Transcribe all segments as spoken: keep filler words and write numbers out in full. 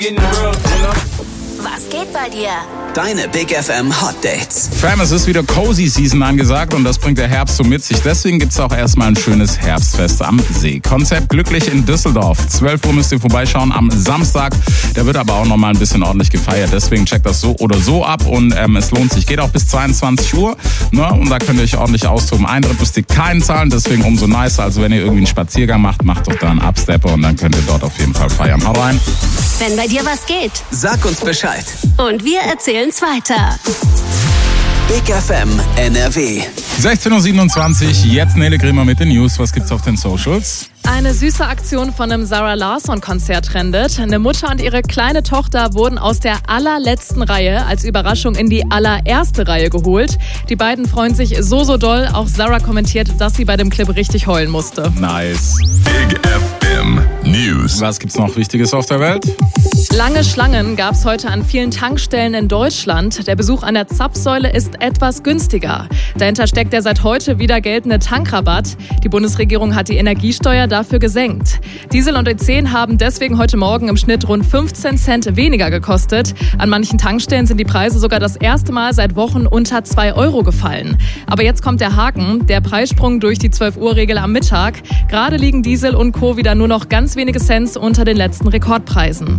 Was geht bei dir? Deine Big F M Hot Dates. Fam, es ist wieder Cozy Season angesagt und das bringt der Herbst so mit sich. Deswegen gibt's auch erstmal ein schönes Herbstfest am See. Konzept Glücklich in Düsseldorf. zwölf Uhr müsst ihr vorbeischauen am Samstag. Da wird aber auch nochmal ein bisschen ordentlich gefeiert. Deswegen checkt das so oder so ab und ähm, es lohnt sich. Geht auch bis zweiundzwanzig Uhr. Ne? Und da könnt ihr euch ordentlich austoben. Eintritt müsst ihr keinen zahlen, deswegen umso nicer. Also wenn ihr irgendwie einen Spaziergang macht, macht doch da einen Abstepper und dann könnt ihr dort auf jeden Fall feiern. Haut rein. Wenn bei dir was geht. Sag uns Bescheid. Und wir erzählen's weiter. Big F M N R W. sechzehn Uhr siebenundzwanzig, jetzt Nele Grimmer mit den News. Was gibt's auf den Socials? Eine süße Aktion von einem Zara Larsson-Konzert trendet. Eine Mutter und ihre kleine Tochter wurden aus der allerletzten Reihe als Überraschung in die allererste Reihe geholt. Die beiden freuen sich so, so doll. Auch Zara kommentiert, dass sie bei dem Clip richtig heulen musste. Nice. Big F M News. Was gibt's noch Wichtiges auf der Welt? Lange Schlangen gab es heute an vielen Tankstellen in Deutschland. Der Besuch an der Zapfsäule ist etwas günstiger. Dahinter steckt der seit heute wieder geltende Tankrabatt. Die Bundesregierung hat die Energiesteuer dafür gesenkt. Diesel und E zehn haben deswegen heute Morgen im Schnitt rund fünfzehn Cent weniger gekostet. An manchen Tankstellen sind die Preise sogar das erste Mal seit Wochen unter zwei Euro gefallen. Aber jetzt kommt der Haken, der Preissprung durch die zwölf Uhr Regel am Mittag. Gerade liegen Diesel und Co. wieder nur noch ganz wenige Cents unter den letzten Rekordpreisen.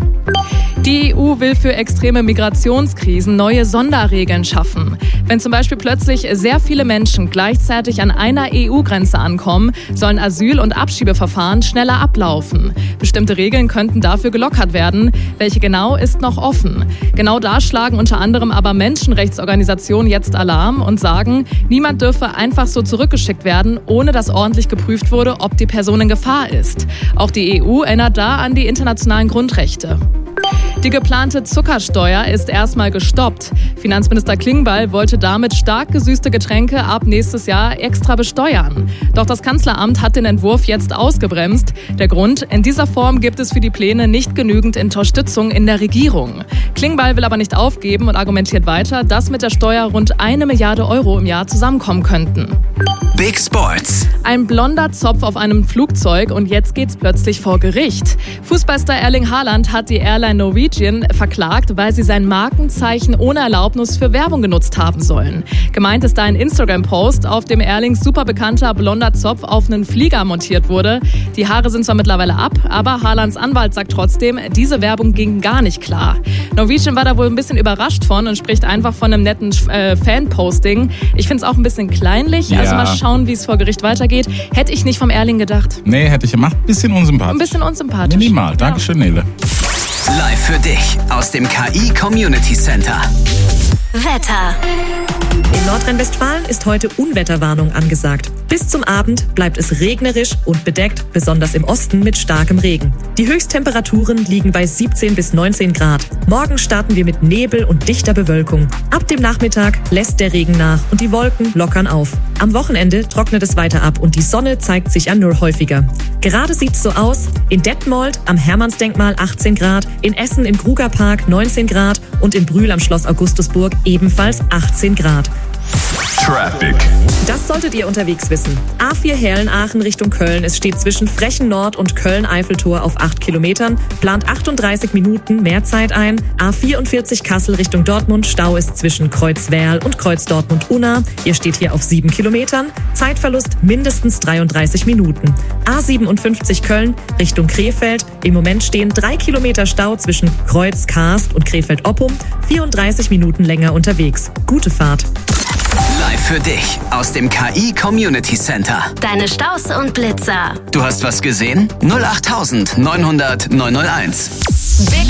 Die E U will für extreme Migrationskrisen neue Sonderregeln schaffen. Wenn zum Beispiel plötzlich sehr viele Menschen gleichzeitig an einer E U-Grenze ankommen, sollen Asyl- und Abschiebeverfahren schneller ablaufen. Bestimmte Regeln könnten dafür gelockert werden. Welche genau, ist noch offen. Genau da schlagen unter anderem aber Menschenrechtsorganisationen jetzt Alarm und sagen, niemand dürfe einfach so zurückgeschickt werden, ohne dass ordentlich geprüft wurde, ob die Person in Gefahr ist. Auch die E U erinnert da an die internationalen Grundrechte. Die geplante Zuckersteuer ist erstmal gestoppt. Finanzminister Klingbeil wollte damit stark gesüßte Getränke ab nächstes Jahr extra besteuern. Doch das Kanzleramt hat den Entwurf jetzt ausgebremst. Der Grund: In dieser Form gibt es für die Pläne nicht genügend Unterstützung in der Regierung. Klingbeil will aber nicht aufgeben und argumentiert weiter, dass mit der Steuer rund eine Milliarde Euro im Jahr zusammenkommen könnten. Big Sports. Ein blonder Zopf auf einem Flugzeug und jetzt geht's plötzlich vor Gericht. Fußballstar Erling Haaland hat die Airline Norwegian verklagt, weil sie sein Markenzeichen ohne Erlaubnis für Werbung genutzt haben sollen. Gemeint ist da ein Instagram-Post, auf dem Erlings super bekannter blonder Zopf auf einen Flieger montiert wurde. Die Haare sind zwar mittlerweile ab, aber Haalands Anwalt sagt trotzdem, diese Werbung ging gar nicht klar. Norwegian war da wohl ein bisschen überrascht von und spricht einfach von einem netten äh, Fan-Posting. Ich finde es auch ein bisschen kleinlich, Ja. also mal schauen, wie es vor Gericht weitergeht. Hätte ich nicht vom Erling gedacht. Nee, hätte ich gemacht. Bisschen unsympathisch. Ein bisschen unsympathisch. Minimal. Dankeschön, Nele. Live für dich aus dem K I Community Center. Wetter. In Nordrhein-Westfalen ist heute Unwetterwarnung angesagt. Bis zum Abend bleibt es regnerisch und bedeckt, besonders im Osten mit starkem Regen. Die Höchsttemperaturen liegen bei siebzehn bis neunzehn Grad. Morgen starten wir mit Nebel und dichter Bewölkung. Ab dem Nachmittag lässt der Regen nach und die Wolken lockern auf. Am Wochenende trocknet es weiter ab und die Sonne zeigt sich an nur häufiger. Gerade sieht's so aus: in Detmold am Hermannsdenkmal achtzehn Grad, in Essen im Krugerpark neunzehn Grad und in Brühl am Schloss Augustusburg ebenfalls achtzehn Grad. Traffic. Das solltet ihr unterwegs wissen. A vier Herlen-Aachen Richtung Köln. Es steht zwischen Frechen Nord und Köln-Eiffeltor auf acht Kilometern. Plant achtunddreißig Minuten mehr Zeit ein. A vierundvierzig Kassel Richtung Dortmund. Stau ist zwischen Kreuzwerl und Kreuz Dortmund-Unna. Ihr steht hier auf sieben Kilometern. Zeitverlust mindestens dreiunddreißig Minuten. A siebenundfünfzig Köln Richtung Krefeld. Im Moment stehen drei Kilometer Stau zwischen Kreuz-Karst und Krefeld-Oppum. vierunddreißig Minuten länger unterwegs. Gute Fahrt. Live für dich aus dem K I Community Center. Deine Staus und Blitzer. Du hast was gesehen? null acht neunhundert neunhunderteins. Big